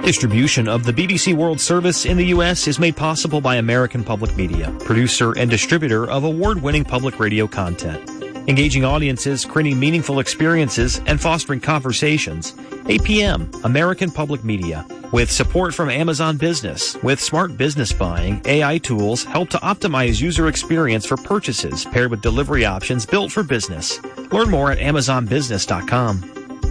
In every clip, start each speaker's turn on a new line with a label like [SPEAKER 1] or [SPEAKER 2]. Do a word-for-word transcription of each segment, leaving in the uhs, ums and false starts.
[SPEAKER 1] Distribution of the B B C World Service in the U S is made possible by American Public Media, producer and distributor of award-winning public radio content. Engaging audiences, creating meaningful experiences, and fostering conversations. A P M, American Public Media. With support from Amazon Business. With smart business buying, A I tools help to optimize user experience for purchases paired with delivery options built for business. Learn more at amazon business dot com.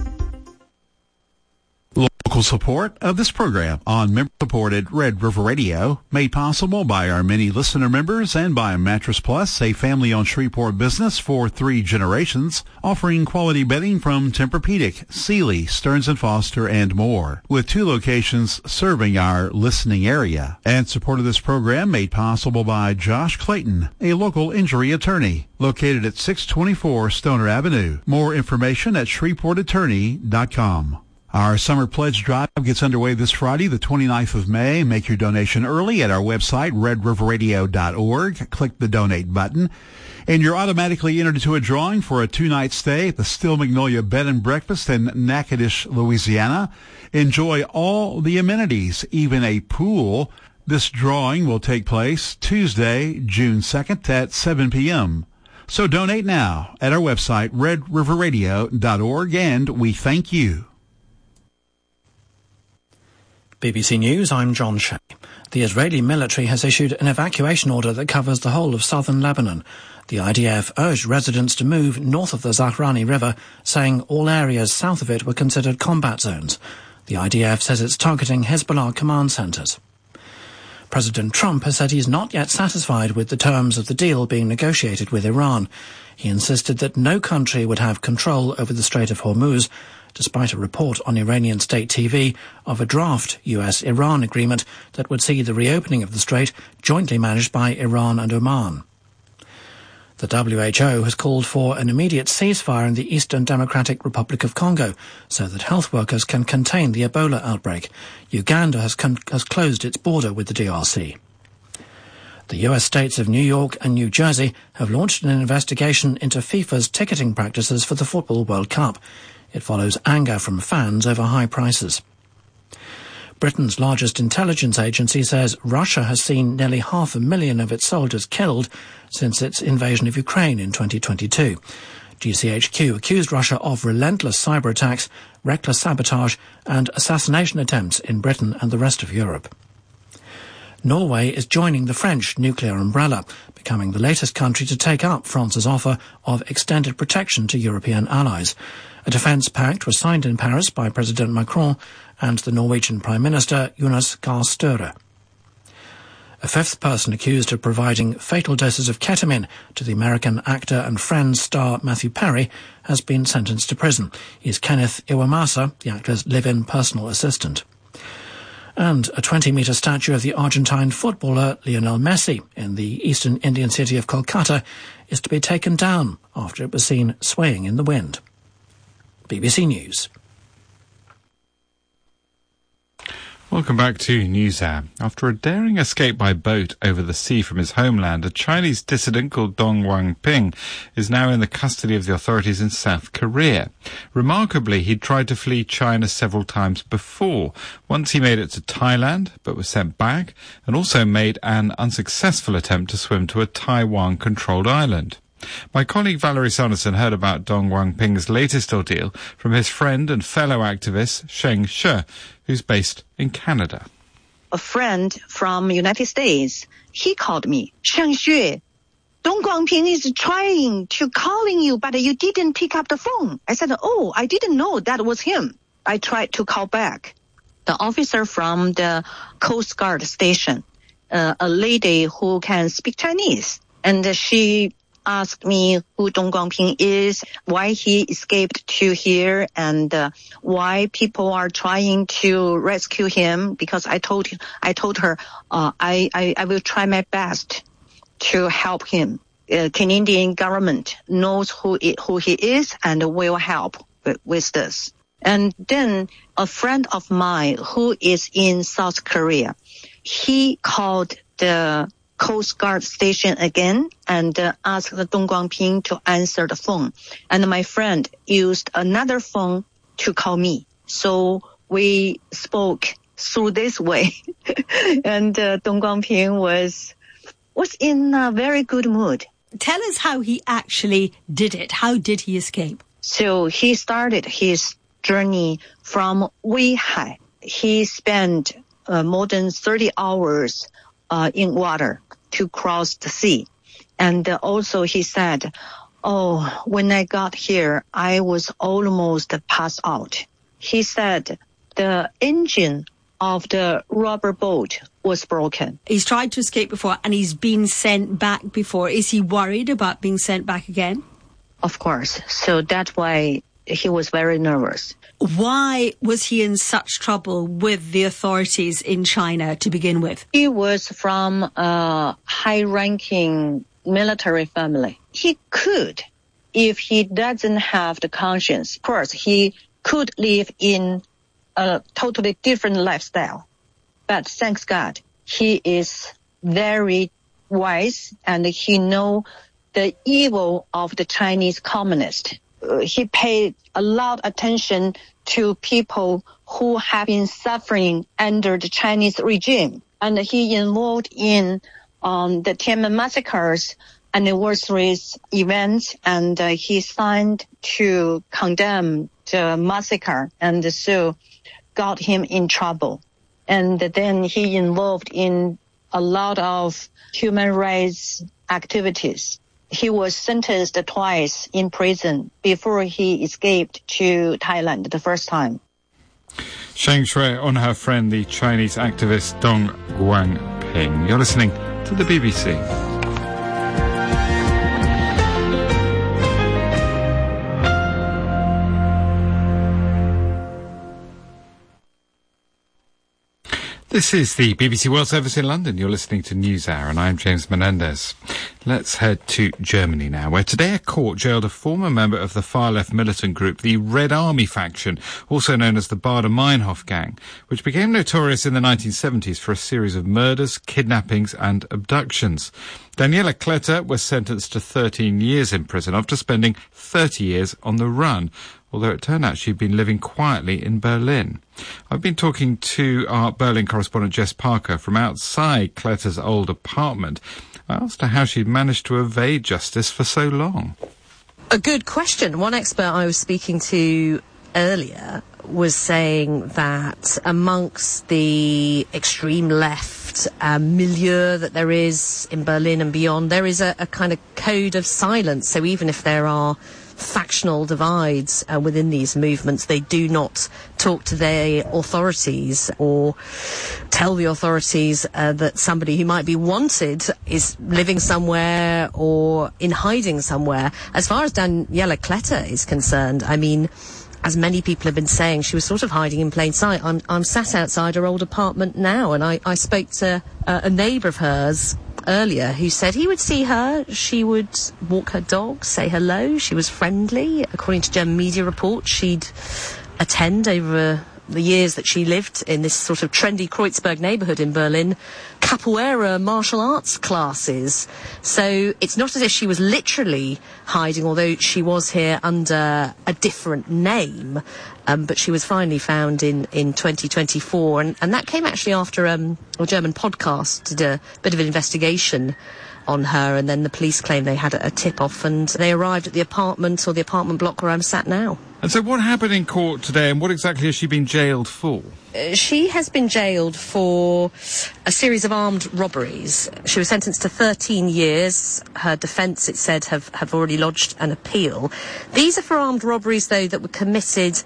[SPEAKER 2] Local support of this program on member-supported Red River Radio, made possible by our many listener members and by Mattress Plus, a family-owned Shreveport business for three generations, offering quality bedding from Tempur-Pedic, Sealy, Stearns and Foster, and more, with two locations serving our listening area. And support of this program made possible by Josh Clayton, a local injury attorney, located at six twenty-four Stoner Avenue. More information at shreveport attorney dot com. Our summer pledge drive gets underway this Friday, the twenty-ninth of May. Make your donation early at our website, red river radio dot org. Click the donate button, and you're automatically entered into a drawing for a two-night stay at the Still Magnolia Bed and Breakfast in Natchitoches, Louisiana. Enjoy all the amenities, even a pool. This drawing will take place Tuesday, June second at seven p.m. So donate now at our website, red river radio dot org, and we thank you.
[SPEAKER 3] B B C News, I'm John Shea. The Israeli military has issued an evacuation order that covers the whole of southern Lebanon. The I D F urged residents to move north of the Zahrani River, saying all areas south of it were considered combat zones. The I D F says it's targeting Hezbollah command centres. President Trump has said he's not yet satisfied with the terms of the deal being negotiated with Iran. He insisted that no country would have control over the Strait of Hormuz, despite a report on Iranian state T V of a draft U S Iran agreement that would see the reopening of the strait jointly managed by Iran and Oman. The W H O has called for an immediate ceasefire in the Eastern Democratic Republic of Congo so that health workers can contain the Ebola outbreak. Uganda has, con- has closed its border with the D R C. The U S states of New York and New Jersey have launched an investigation into FIFA's ticketing practices for the Football World Cup. It follows anger from fans over high prices. Britain's largest intelligence agency says Russia has seen nearly half a million of its soldiers killed since its invasion of Ukraine in twenty twenty-two. G C H Q accused Russia of relentless cyber attacks, reckless sabotage and assassination attempts in Britain and the rest of Europe. Norway is joining the French nuclear umbrella, becoming the latest country to take up France's offer of extended protection to European allies. A defence pact was signed in Paris by President Macron and the Norwegian Prime Minister Jonas Gahr Støre. A fifth person accused of providing fatal doses of ketamine to the American actor and Friends star Matthew Perry has been sentenced to prison. He's Kenneth Iwamasa, the actor's live-in personal assistant. And a twenty-metre statue of the Argentine footballer Lionel Messi in the eastern Indian city of Kolkata is to be taken down after it was seen swaying in the wind. B B C News.
[SPEAKER 4] Welcome back to NewsHour. After a daring escape by boat over the sea from his homeland, a Chinese dissident called Dong Wanping is now in the custody of the authorities in South Korea. Remarkably, he'd tried to flee China several times before. Once he made it to Thailand, but was sent back, and also made an unsuccessful attempt to swim to a Taiwan-controlled island. My colleague Valerie Saunderson heard about Dong Wanping's latest ordeal from his friend and fellow activist Sheng She, who's based in Canada.
[SPEAKER 5] A friend from United States, he called me, Sheng She, Dong Wanping is trying to calling you, but you didn't pick up the phone. I said, oh, I didn't know that was him. I tried to call back. The officer from the Coast Guard station, uh, a lady who can speak Chinese, and she asked me who Dong Wanping is, why he escaped to here, and uh, why people are trying to rescue him. Because I told I told her uh, I, I I will try my best to help him. Uh, Canadian government knows who it, who he is and will help with, with this. And then a friend of mine who is in South Korea, he called the Coast Guard station again and uh, asked Dong Wanping to answer the phone. And my friend used another phone to call me. So we spoke through this way. And uh, Dong Guangping was was in a very good mood.
[SPEAKER 6] Tell us how he actually did it. How did he escape?
[SPEAKER 5] So he started his journey from Weihai. He spent uh, more than thirty hours uh, in water to cross the sea. And uh, also he said, oh, when I got here, I was almost passed out. He said the engine of the rubber boat was broken.
[SPEAKER 6] He's tried to escape before and he's been sent back before. Is he worried about being sent back again?
[SPEAKER 5] Of course. So that's why he was very nervous.
[SPEAKER 6] Why was he in such trouble with the authorities in China to begin with?
[SPEAKER 5] He was from a high-ranking military family. He could, if he doesn't have the conscience, of course, he could live in a totally different lifestyle. But thanks God, he is very wise and he knows the evil of the Chinese communists. Uh, he paid a lot of attention to people who have been suffering under the Chinese regime. And he involved in um, the Tiananmen massacres, anniversaries, events, and uh, he signed to condemn the massacre, and so got him in trouble. And then he involved in a lot of human rights activities. He was sentenced twice in prison before he escaped to Thailand the first time.
[SPEAKER 4] Sheng Shui on her friend, the Chinese activist Dong Guangping. You're listening to the B B C. This is the B B C World Service in London. You're listening to NewsHour, and I'm James Menendez. Let's head to Germany now, where today a court jailed a former member of the far-left militant group, the Red Army faction, also known as the Baader-Meinhof gang, which became notorious in the nineteen seventies for a series of murders, kidnappings and abductions. Daniela Kletter was sentenced to thirteen years in prison after spending thirty years on the run, although it turned out she'd been living quietly in Berlin. I've been talking to our Berlin correspondent Jess Parker from outside Kletter's old apartment. I asked her how she'd managed to evade justice for so long.
[SPEAKER 7] A good question. One expert I was speaking to earlier was saying that amongst the extreme left uh, milieu that there is in Berlin and beyond, there is a, a kind of code of silence. So even if there are factional divides uh, within these movements, they do not talk to their authorities or tell the authorities uh, that somebody who might be wanted is living somewhere or in hiding somewhere. As far as Daniela Kletter is concerned, I mean, as many people have been saying, she was sort of hiding in plain sight. I'm, I'm sat outside her old apartment now, and I, I spoke to uh, a neighbour of hers earlier who said he would see her, she would walk her dog, say hello, she was friendly. According to German media reports, she'd attend over the years that she lived in this sort of trendy Kreuzberg neighbourhood in Berlin, capoeira martial arts classes. So it's not as if she was literally hiding, although she was here under a different name. Um, but she was finally found in, in twenty twenty-four, and, and that came actually after um, a German podcast did a bit of an investigation on her, and then the police claimed they had a, a tip-off, and they arrived at the apartment, or the apartment block where I'm sat now.
[SPEAKER 4] And so what happened in court today, and what exactly has she been jailed for?
[SPEAKER 7] Uh, she has been jailed for a series of armed robberies. She was sentenced to thirteen years. Her defence, it said, have, have already lodged an appeal. These are for armed robberies, though, that were committed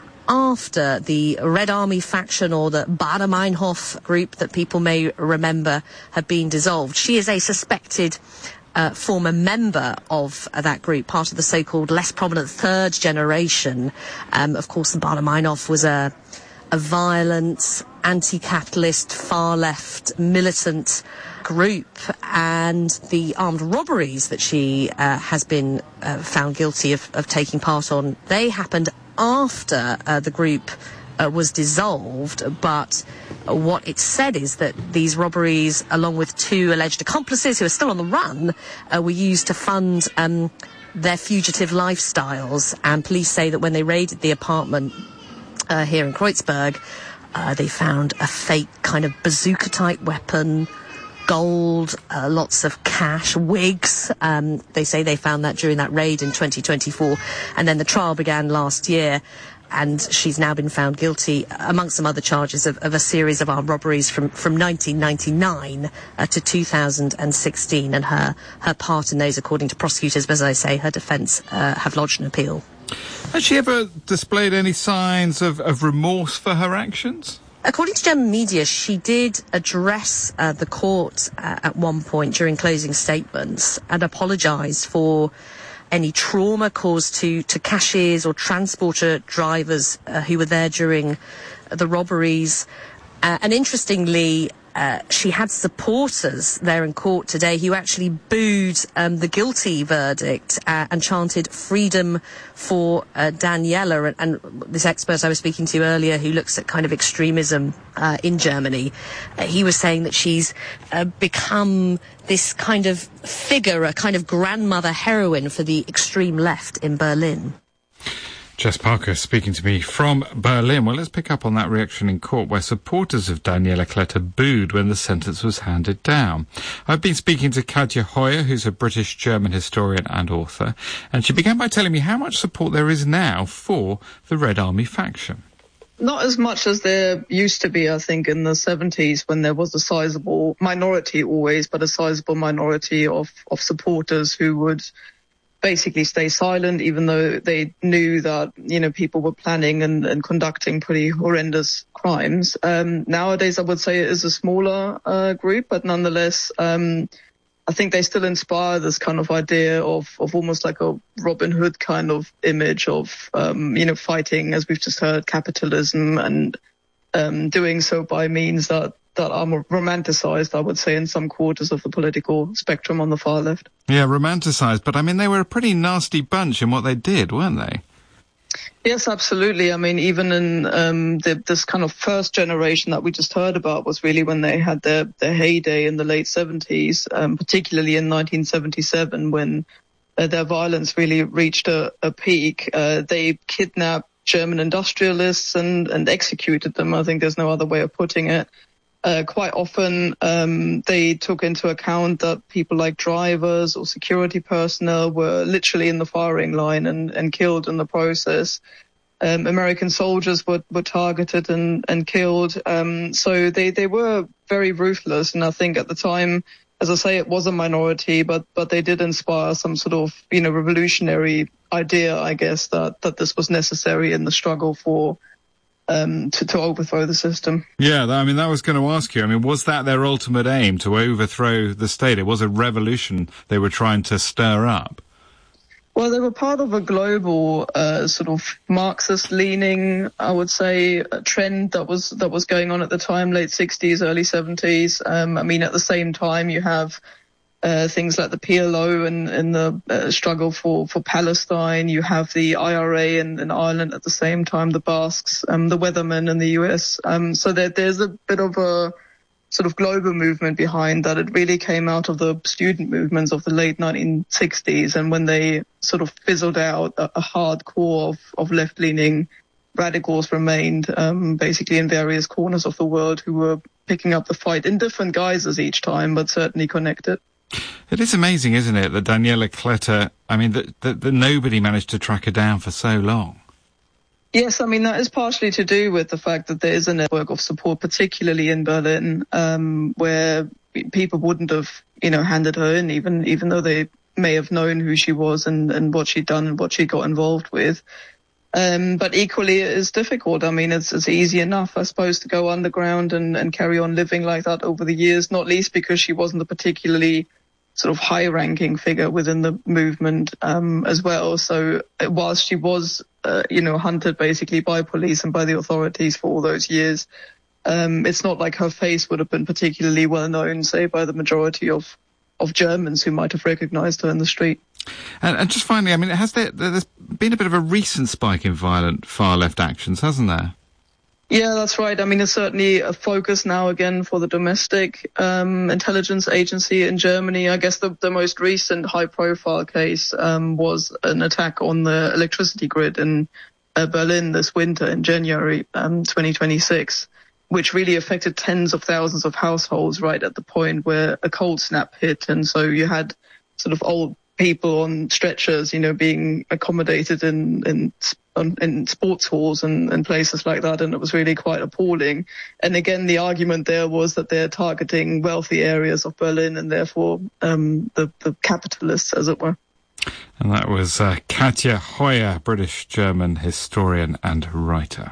[SPEAKER 7] after the Red Army faction, or the Baader-Meinhof group that people may remember, have been dissolved. She is a suspected uh, former member of uh, that group, part of the so-called less prominent third generation. Um, of course, the Baader-Meinhof was a, a violent, anti-capitalist, far-left, militant group, and the armed robberies that she uh, has been uh, found guilty of, of taking part on, they happened after uh, the group uh, was dissolved, but uh, what it said is that these robberies, along with two alleged accomplices who are still on the run, uh, were used to fund um, their fugitive lifestyles. And police say that when they raided the apartment uh, here in Kreuzberg, Uh, they found a fake kind of bazooka-type weapon, gold, uh, lots of cash, wigs. Um, they say they found that during that raid in twenty twenty-four. And then the trial began last year, and she's now been found guilty, amongst some other charges, of, of a series of armed robberies from, from nineteen ninety-nine uh, to two thousand sixteen. And her, her part in those, according to prosecutors, as I say, her defence uh, have lodged an appeal.
[SPEAKER 4] Has she ever displayed any signs of, of remorse for her actions?
[SPEAKER 7] According to German media, she did address uh, the court uh, at one point during closing statements and apologise for any trauma caused to, to cashiers or transporter drivers uh, who were there during the robberies. Uh, and interestingly, uh, she had supporters there in court today who actually booed um, the guilty verdict uh, and chanted freedom for uh, Daniela. And, and this expert I was speaking to earlier, who looks at kind of extremism uh, in Germany, uh, he was saying that she's uh, become this kind of figure, a kind of grandmother heroine for the extreme left in Berlin.
[SPEAKER 4] Jess Parker speaking to me from Berlin. Well, let's pick up on that reaction in court where supporters of Daniela Kletter booed when the sentence was handed down. I've been speaking to Katja Hoyer, who's a British-German historian and author, and she began by telling me how much support there is now for the Red Army faction.
[SPEAKER 8] Not as much as there used to be, I think, in the seventies, when there was a sizable minority always, but a sizable minority of, of supporters who would basically stay silent, even though they knew that, you know, people were planning and, and conducting pretty horrendous crimes. Um, nowadays, I would say it is a smaller uh, group, but nonetheless, um, I think they still inspire this kind of idea of, of almost like a Robin Hood kind of image of, um, you know, fighting, as we've just heard, capitalism, and um, doing so by means that that are more romanticized, I would say, in some quarters of the political spectrum on the far left.
[SPEAKER 4] Yeah, romanticized, but I mean, they were a pretty nasty bunch in what they did, weren't they?
[SPEAKER 8] Yes, absolutely. I mean, even in um, the, this kind of first generation that we just heard about was really when they had their, their heyday in the late seventies, um, particularly in nineteen seventy-seven, when uh, their violence really reached a, a peak. Uh, they kidnapped German industrialists and, and executed them. I think there's no other way of putting it. Uh, quite often, um, they took into account that people like drivers or security personnel were literally in the firing line and, and killed in the process. Um, American soldiers were, were targeted and, and killed. Um, so they, they were very ruthless. And I think at the time, as I say, it was a minority, but, but they did inspire some sort of, you know, revolutionary idea, I guess, that, that this was necessary in the struggle for Um, to, to overthrow the system.
[SPEAKER 4] Yeah, I mean, that was going to ask you. I mean, was that their ultimate aim, to overthrow the state? It was a revolution they were trying to stir up.
[SPEAKER 8] Well, they were part of a global uh, sort of Marxist-leaning, I would say, a trend that was that was going on at the time, late sixties, early seventies. Um, I mean, at the same time, you have Uh, things like the P L O and, and the uh, struggle for, for Palestine. You have the I R A in, in Ireland at the same time, the Basques, um, the Weathermen in the U S. Um, so there, there's a bit of a sort of global movement behind that. It really came out of the student movements of the late nineteen sixties. And when they sort of fizzled out, a, a hard core of, of left-leaning radicals remained um, basically in various corners of the world who were picking up the fight in different guises each time, but certainly connected.
[SPEAKER 4] It is amazing, isn't it, that Daniela Kletter, I mean, that, that, that nobody managed to track her down for so long.
[SPEAKER 8] Yes, I mean, that is partially to do with the fact that there is a network of support, particularly in Berlin, um, where people wouldn't have, you know, handed her in, even even though they may have known who she was and, and what she'd done and what she got involved with. Um, but equally, it is difficult. I mean, it's, it's easy enough, I suppose, to go underground and, and carry on living like that over the years, not least because she wasn't a particularly sort of high-ranking figure within the movement um, as well. So whilst she was, uh, you know, hunted basically by police and by the authorities for all those years, um, it's not like her face would have been particularly well known, say, by the majority of, of Germans who might have recognized her in the street.
[SPEAKER 4] And, and just finally, I mean, has there, there's been a bit of a recent spike in violent far-left actions, hasn't there?
[SPEAKER 8] Yeah, that's right. I mean, it's certainly a focus now again for the domestic um, intelligence agency in Germany. I guess the, the most recent high-profile case um, was an attack on the electricity grid in uh, Berlin this winter in January um, twenty twenty-six. which really affected tens of thousands of households right at the point where a cold snap hit. And so you had sort of old people on stretchers, you know, being accommodated in in, in sports halls and, and places like that, and it was really quite appalling. And again, the argument there was that they're targeting wealthy areas of Berlin and therefore um, the, the capitalists, as it were.
[SPEAKER 4] And that was uh, Katja Hoyer, British-German historian and writer.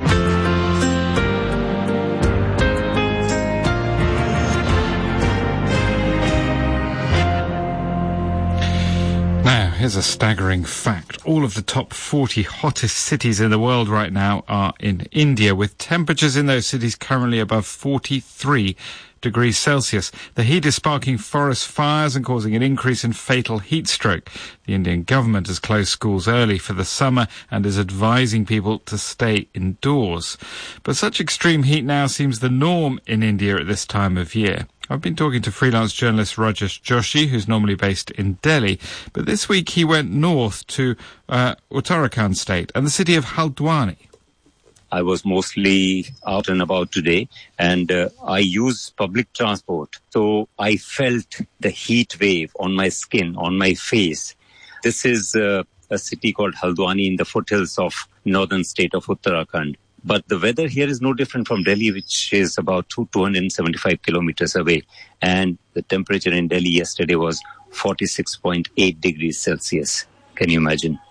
[SPEAKER 4] Now, here's a staggering fact. All of the top forty hottest cities in the world right now are in India, with temperatures in those cities currently above forty-three degrees Celsius. The heat is sparking forest fires and causing an increase in fatal heat stroke. The Indian government has closed schools early for the summer and is advising people to stay indoors. But such extreme heat now seems the norm in India at this time of year. I've been talking to freelance journalist Rajesh Joshi, who's normally based in Delhi, but this week he went north to uh, Uttarakhand state and the city of Haldwani.
[SPEAKER 9] I was mostly out and about today, and uh, I use public transport. So I felt the heat wave on my skin, on my face. This is uh, a city called Haldwani in the foothills of northern state of Uttarakhand. But the weather here is no different from Delhi, which is about two hundred seventy-five kilometers away. And the temperature in Delhi yesterday was forty-six point eight degrees Celsius. Can you imagine?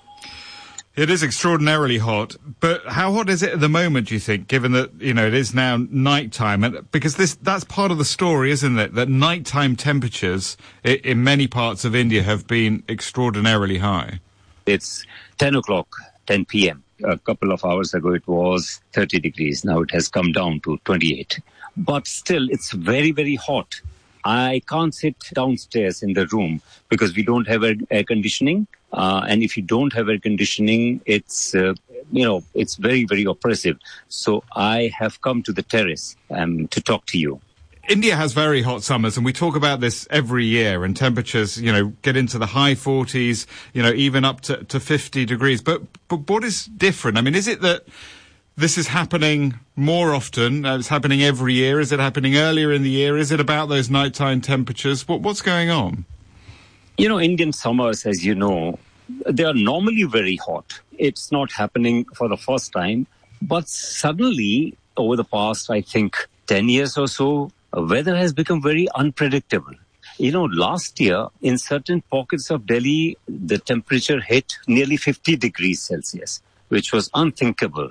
[SPEAKER 4] It is extraordinarily hot, but how hot is it at the moment, do you think, given that, you know, it is now nighttime? And because this, that's part of the story, isn't it? That nighttime temperatures in many parts of India have been extraordinarily high.
[SPEAKER 9] It's ten o'clock, ten p.m. A couple of hours ago, it was thirty degrees. Now it has come down to twenty-eight. But still, it's very, very hot. I can't sit downstairs in the room because we don't have air conditioning. Uh, and if you don't have air conditioning, it's, uh, you know, it's very, very oppressive. So I have come to the terrace um, to talk to you.
[SPEAKER 4] India has very hot summers, and we talk about this every year, and temperatures, you know, get into the high forties, you know, even up to, to fifty degrees. But, but what is different? I mean, is it that this is happening more often? Uh, it's happening every year? Is it happening earlier in the year? Is it about those nighttime temperatures? What, what's going on?
[SPEAKER 9] You know, Indian summers, as you know, they are normally very hot. It's not happening for the first time. But suddenly, over the past, I think, ten years or so, weather has become very unpredictable. You know, last year, in certain pockets of Delhi, the temperature hit nearly fifty degrees Celsius, which was unthinkable.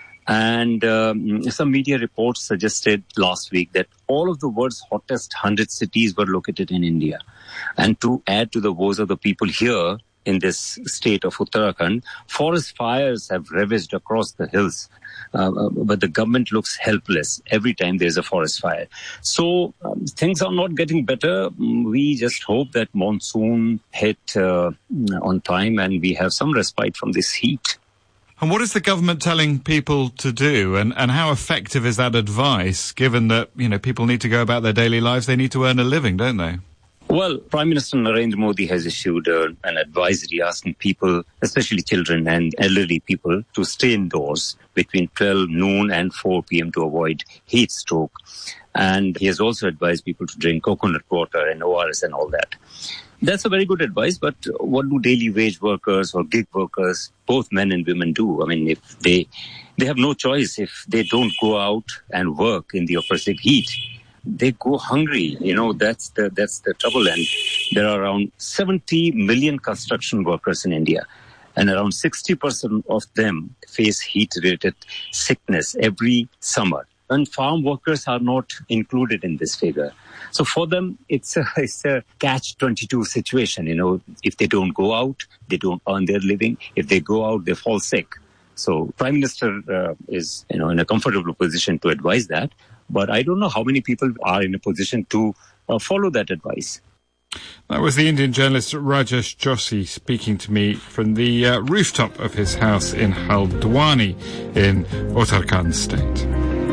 [SPEAKER 9] And um, some media reports suggested last week that all of the world's hottest one hundred cities were located in India. And to add to the woes of the people here in this state of Uttarakhand, forest fires have ravaged across the hills. Uh, but the government looks helpless every time there's a forest fire. So um, things are not getting better. We just hope that monsoon hit uh, on time and we have some respite from this heat.
[SPEAKER 4] And what is the government telling people to do? And, and how effective is that advice, given that, you know, people need to go about their daily lives? They need to earn a living, don't they?
[SPEAKER 9] Well, Prime Minister Narendra Modi has issued uh, an advisory asking people, especially children and elderly people, to stay indoors between twelve noon and four p.m. to avoid heat stroke. And he has also advised people to drink coconut water and O R S and all that. That's a very good advice, but what do daily wage workers or gig workers, both men and women, do? I mean, if they they have no choice. If they don't go out and work in the oppressive heat, they go hungry. You know, that's the that's the trouble. And there are around seventy million construction workers in India, and around sixty percent of them face heat-related sickness every summer. And farm workers are not included in this figure. So for them, it's a, it's a catch twenty-two situation. You know, if they don't go out, they don't earn their living. If they go out, they fall sick. So Prime Minister uh, is, you know, in a comfortable position to advise that. But I don't know how many people are in a position to uh, follow that advice.
[SPEAKER 4] That was the Indian journalist Rajesh Joshi speaking to me from the uh, rooftop of his house in Haldwani in Uttarakhand state.